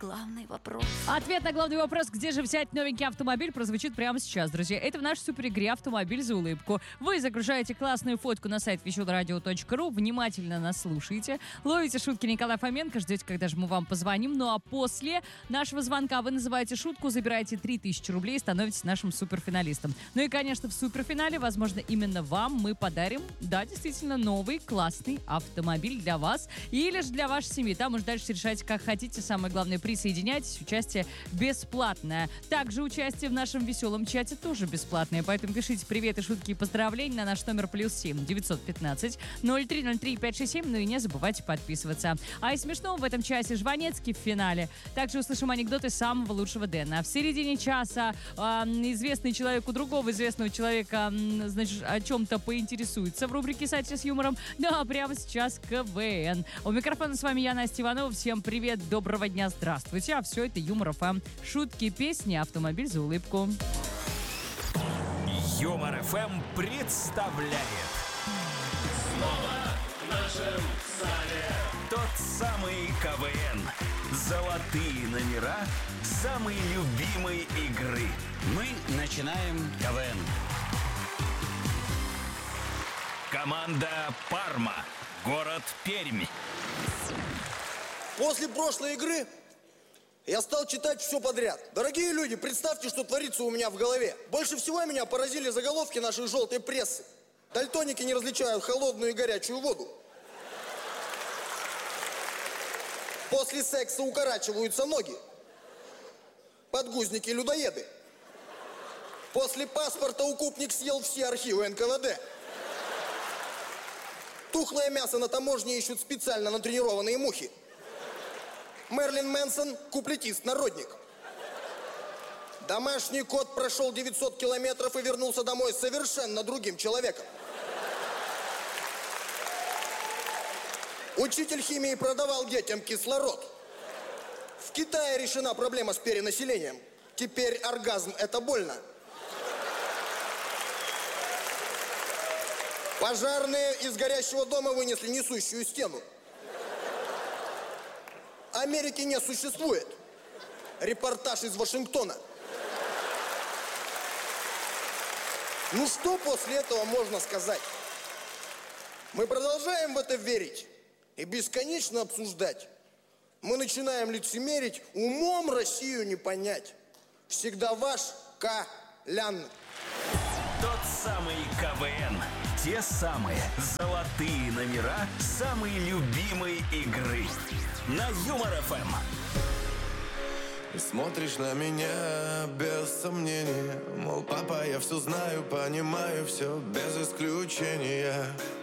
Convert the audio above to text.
главный вопрос. Ответ на главный вопрос, где же взять новенький автомобиль, прозвучит прямо сейчас, друзья. Это в нашей суперигре «Автомобиль за улыбку». Вы загружаете классную фотку на сайт веселорадио.ру, внимательно нас слушаете, ловите шутки Николая Фоменко, ждете, когда же мы вам позвоним. Ну а после нашего звонка вы называете шутку, забираете 3000 рублей и становитесь нашим суперфиналистом. Ну и, конечно, в суперфинале, возможно, именно вам мы подарим, да, действительно, новый классный автомобиль для вас или же для вашей семьи. Там уж дальше решайте, как хотите. Самое главное, присоединяйтесь. Участие бесплатное. Также участие в нашем веселом чате тоже бесплатное. Поэтому пишите привет и шутки и поздравления на наш номер +7 915 0303 567. Ну и не забывайте подписываться. А из смешного в этом часе Жванецкий в финале. Также услышим анекдоты самого лучшего Дэна. В середине часа известный человек у другого известного человека, значит, о чем-то поинтересуется в рубрике «Сати с юмором». Ну а прямо сейчас КВН. У микрофона с вами я, Настя Иванова. Всем привет, доброго дня, здравствуйте. А все это Юмор ФМ. Шутки, песни, автомобиль за улыбку. Юмор ФМ представляет. Снова в нашем зале Тот самый КВН. Золотые номера самой любимой игры. Мы начинаем КВН. Команда «Парма». Город Пермь. После прошлой игры я стал читать все подряд. Дорогие люди, представьте, что творится у меня в голове. Больше всего меня поразили заголовки нашей желтой прессы. Дальтоники не различают холодную и горячую воду. После секса укорачиваются ноги. Подгузники-людоеды. После паспорта укупник съел все архивы НКВД. Тухлое мясо на таможне ищут специально натренированные мухи. Мерлин Мэнсон – куплетист-народник. Домашний кот прошел 900 километров и вернулся домой совершенно другим человеком. Учитель химии продавал детям кислород. В Китае решена проблема с перенаселением. Теперь оргазм – это больно. Пожарные из горящего дома вынесли несущую стену. Америки не существует. Репортаж из Вашингтона. Ну что после этого можно сказать? Мы продолжаем в это верить и бесконечно обсуждать. Мы начинаем лицемерить, умом Россию не понять. Всегда ваш Колян. Тот самый КВН. Те самые золотые номера самой любимой игры. На Юмор ФМ. И смотришь на меня без сомнения. Мол, папа, я все знаю, понимаю все без исключения.